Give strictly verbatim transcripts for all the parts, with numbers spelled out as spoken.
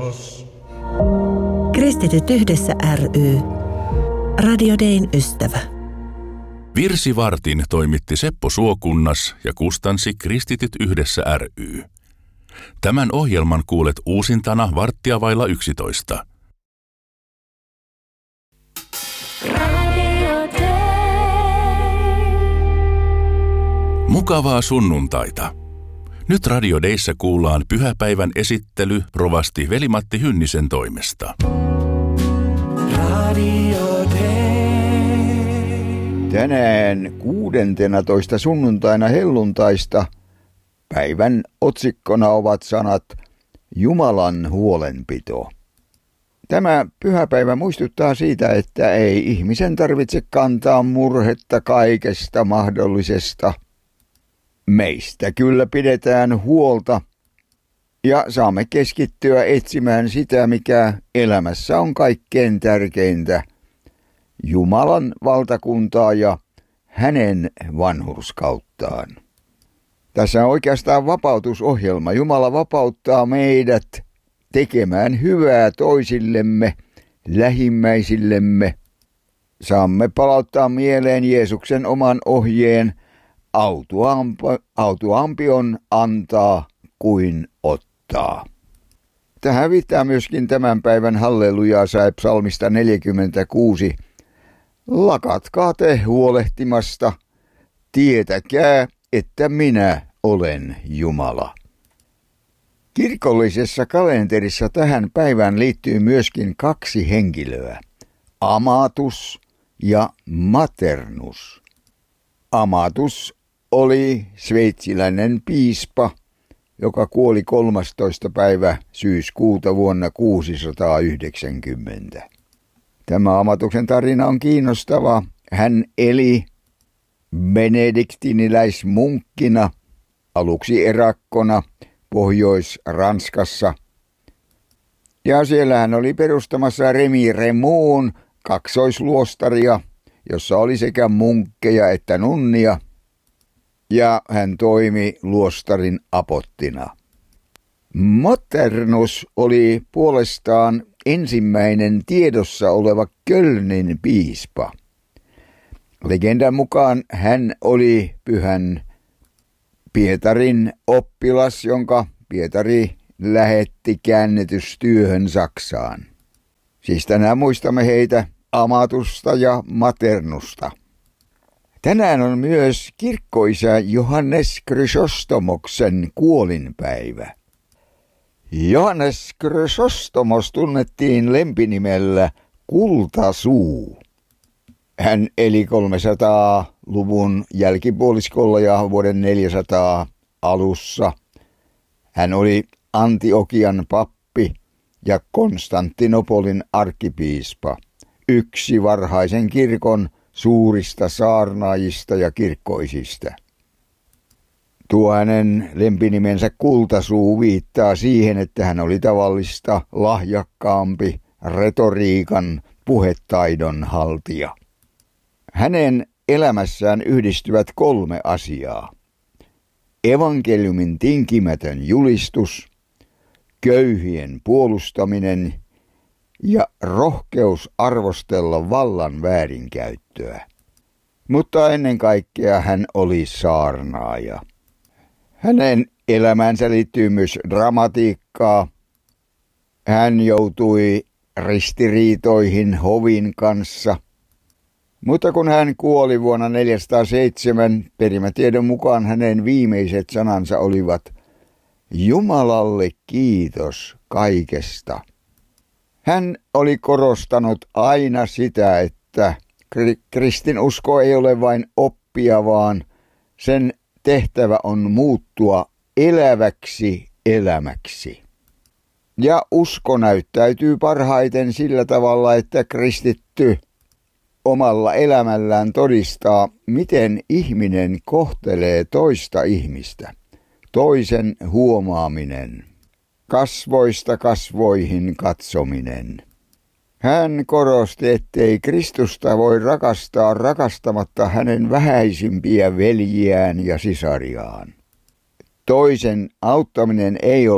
Jeesus. Kristityt yhdessä ry. Radio Dayn ystävä. Virsivartin toimitti Seppo Suokunnas ja kustansi Kristityt yhdessä ry. Tämän ohjelman kuulet uusintana varttia vailla yksitoista. Mukavaa sunnuntaita. Nyt Radio Dayssä kuullaan pyhäpäivän esittely rovasti Veli-Matti Hynnisen toimesta. Radio Day. Tänään kuudentenatoista sunnuntaina helluntaista päivän otsikkona ovat sanat Jumalan huolenpito. Tämä pyhäpäivä muistuttaa siitä, että ei ihmisen tarvitse kantaa murhetta kaikesta mahdollisesta. Meistä kyllä pidetään huolta ja saamme keskittyä etsimään sitä, mikä elämässä on kaikkein tärkeintä, Jumalan valtakuntaa ja hänen vanhurskauttaan. Tässä on oikeastaan vapautusohjelma. Jumala vapauttaa meidät tekemään hyvää toisillemme, lähimmäisillemme. Saamme palauttaa mieleen Jeesuksen oman ohjeen, autuampi, autuampi on antaa kuin ottaa. Tähän viittaa myöskin tämän päivän hallelujaa sai psalmista neljäkymmentäkuusi. Lakatkaa te huolehtimasta, tietäkää, että minä olen Jumala. Kirkollisessa kalenterissa tähän päivään liittyy myöskin kaksi henkilöä, Amatus ja Maternus. Amatus oli sveitsiläinen piispa, joka kuoli kolmastoista päivä syyskuuta vuonna kuusisataayhdeksänkymmentä. Tämä Amatuksen tarina on kiinnostava. Hän eli benediktiniläismunkkina, aluksi erakkona Pohjois-Ranskassa. Ja siellä hän oli perustamassa Remiremou'n kaksoisluostaria, jossa oli sekä munkkeja että nunnia, ja hän toimi luostarin apottina. Maternus oli puolestaan ensimmäinen tiedossa oleva Kölnin piispa. Legendan mukaan hän oli pyhän Pietarin oppilas, jonka Pietari lähetti käännetystyöhön Saksaan. Siis tänään muistamme heitä, Amatusta ja Maternusta. Tänään on myös kirkkoisä Johannes Chrysostomoksen kuolinpäivä. Johannes Chrysostomos tunnettiin lempinimellä Kultasuu. Hän eli kolmesataaluvun jälkipuoliskolla ja vuoden neljäsataa alussa. Hän oli Antiokian pappi ja Konstantinopolin arkkipiispa, yksi varhaisen kirkon suurista saarnaajista ja kirkkoisista. Tuo hänen lempinimensä Kultasuu viittaa siihen, että hän oli tavallista lahjakkaampi retoriikan puhetaidon haltija. Hänen elämässään yhdistyvät kolme asiaa. Evankeliumin tinkimätön julistus, köyhien puolustaminen ja rohkeus arvostella vallan väärinkäyttöä. Mutta ennen kaikkea hän oli saarnaaja. Hänen elämänsä liittyy myös dramatiikkaa. Hän joutui ristiriitoihin hovin kanssa. Mutta kun hän kuoli vuonna neljäsataaseitsemän, perimätiedon mukaan hänen viimeiset sanansa olivat Jumalalle kiitos kaikesta. Hän oli korostanut aina sitä, että kristinusko ei ole vain oppia, vaan sen tehtävä on muuttua eläväksi elämäksi. Ja usko näyttäytyy parhaiten sillä tavalla, että kristitty omalla elämällään todistaa, miten ihminen kohtelee toista ihmistä. Toisen huomaaminen, kasvoista kasvoihin katsominen. Hän korosti, ettei Kristusta voi rakastaa rakastamatta hänen vähäisimpiä veljiään ja sisariaan. Toisen auttaminen ei ollut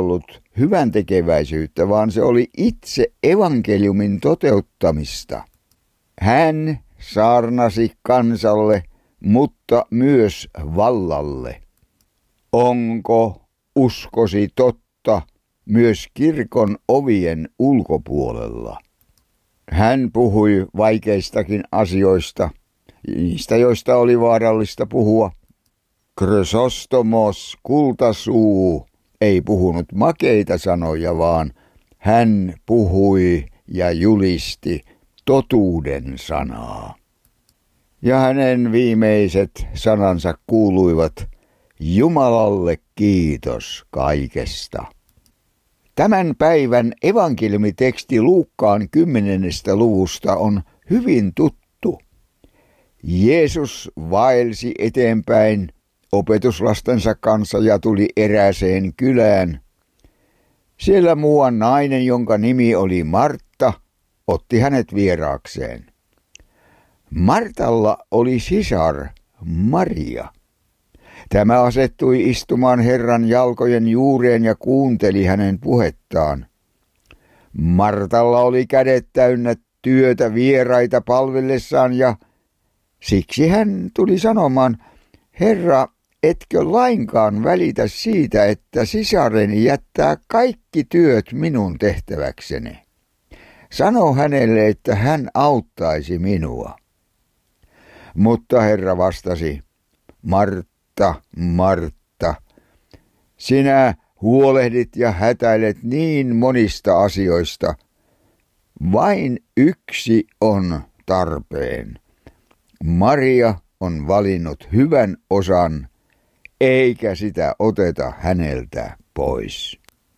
hyvän tekeväisyyttä, vaan se oli itse evankeliumin toteuttamista. Hän saarnasi kansalle, mutta myös vallalle. Onko uskosi totta myös kirkon ovien ulkopuolella? Hän puhui vaikeistakin asioista, niistä joista oli vaarallista puhua. Chrysostomos, kultasuu, ei puhunut makeita sanoja, vaan hän puhui ja julisti totuuden sanaa. Ja hänen viimeiset sanansa kuuluivat: Jumalalle kiitos kaikesta. Tämän päivän evankeliumiteksti Luukkaan kymmenennestä luvusta on hyvin tuttu. Jeesus vaelsi eteenpäin opetuslastensa kanssa ja tuli erääseen kylään. Siellä muuan nainen, jonka nimi oli Martta, otti hänet vieraakseen. Martalla oli sisar Maria. Tämä asettui istumaan Herran jalkojen juureen ja kuunteli hänen puhettaan. Martalla oli kädet täynnä työtä vieraita palvellessaan ja siksi hän tuli sanomaan: Herra, etkö lainkaan välitä siitä, että sisareni jättää kaikki työt minun tehtäväkseni? Sano hänelle, että hän auttaisi minua. Mutta Herra vastasi: Martta, Martta, sinä huolehdit ja hätäilet niin monista asioista. Vain yksi on tarpeen. Maria on valinnut hyvän osan, eikä sitä oteta häneltä pois.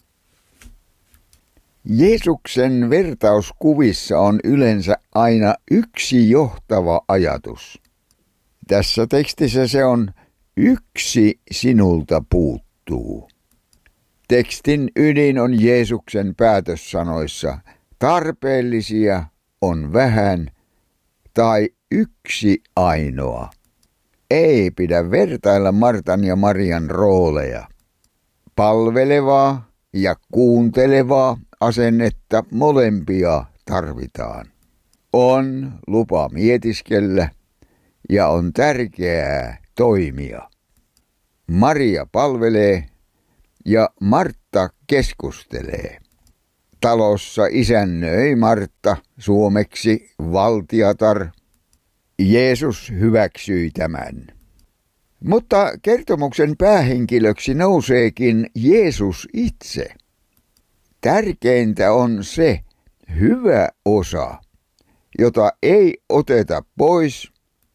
Jeesuksen vertauskuvissa on yleensä aina yksi johtava ajatus. Tässä tekstissä se on: yksi sinulta puuttuu. Tekstin ydin on Jeesuksen päätössanoissa: tarpeellisia on vähän tai yksi ainoa. Ei pidä vertailla Martan ja Marian rooleja. Palvelevaa ja kuuntelevaa asennetta molempia tarvitaan. On lupa mietiskellä ja on tärkeää toimia. Maria palvelee ja Martta keskustelee. Talossa isännöi Martta, suomeksi valtiatar. Jeesus hyväksyi tämän. Mutta kertomuksen päähenkilöksi nouseekin Jeesus itse. Tärkeintä on se hyvä osa, jota ei oteta pois.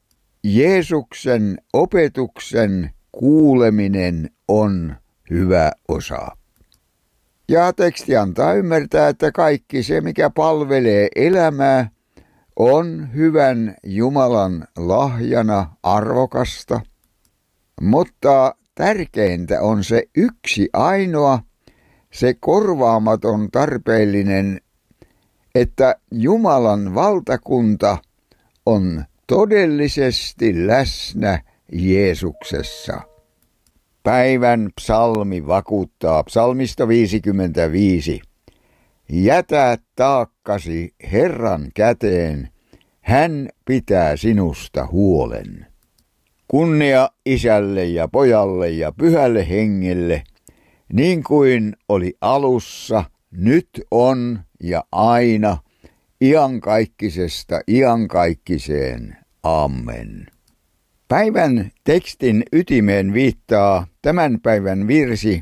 Jeesuksen opetuksen kuuleminen on hyvä osa. Ja teksti antaa ymmärtää, että kaikki se, mikä palvelee elämää, on hyvän Jumalan lahjana arvokasta. Mutta tärkeintä on se yksi ainoa, se korvaamaton tarpeellinen, että Jumalan valtakunta on todellisesti läsnä Jeesuksessa. Päivän psalmi vakuuttaa, psalmista viisikymmentäviisi. Jätä taakkasi Herran käteen, hän pitää sinusta huolen. Kunnia Isälle ja Pojalle ja Pyhälle Hengelle, niin kuin oli alussa, nyt on ja aina, iankaikkisesta iankaikkiseen. Amen. Päivän tekstin ytimeen viittaa tämän päivän virsi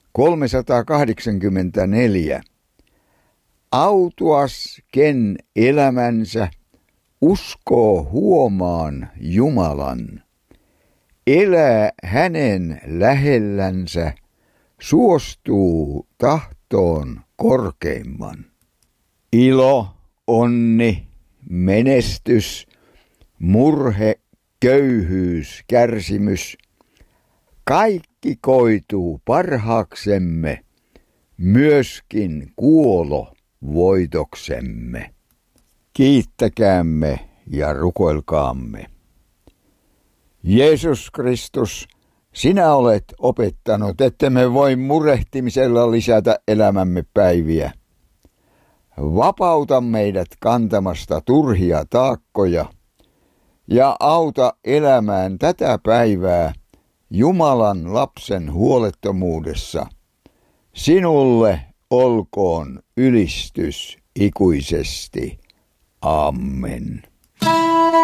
kolmesataakahdeksankymmentäneljä. Autuas, ken elämänsä uskoo huomaan Jumalan, elää hänen lähellänsä, suostuu tahtoon korkeimman. Ilo, onni, menestys, murhe, köyhyys, kärsimys, kaikki koituu parhaaksemme, myöskin kuolo voitoksemme. Kiittäkäämme ja rukoilkaamme. Jeesus Kristus, Sinä olet opettanut, ettemme voi murehtimisella lisätä elämämme päiviä. Vapauta meidät kantamasta turhia taakkoja ja auta elämään tätä päivää Jumalan lapsen huolettomuudessa. Sinulle olkoon ylistys ikuisesti. Amen.